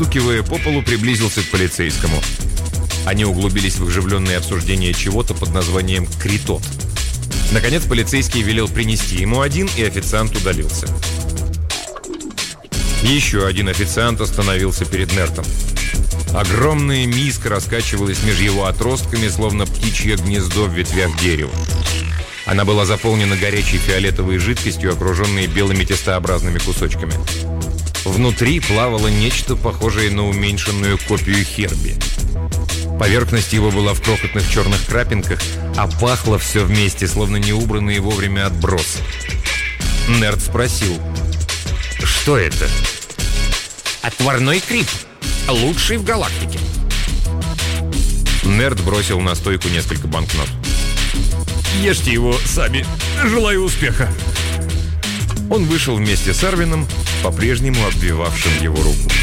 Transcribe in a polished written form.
стукивая по полу, приблизился к полицейскому. Они углубились в оживленное обсуждение чего-то под названием «критот». Наконец полицейский велел принести ему один, и официант удалился. Еще один официант остановился перед Нертом. Огромная миска раскачивалась между его отростками, словно птичье гнездо в ветвях дерева. Она была заполнена горячей фиолетовой жидкостью, окруженной белыми тестообразными кусочками. Внутри плавало нечто похожее на уменьшенную копию Херби. Поверхность его была в крохотных черных крапинках, а пахло все вместе, словно неубранные вовремя отбросы. Нерт спросил: «Что это?» «Отварной крип. Лучший в галактике». Нерт бросил на стойку несколько банкнот. «Ешьте его сами. Желаю успеха». Он вышел вместе с Арвином, по-прежнему обвивавшим его руку.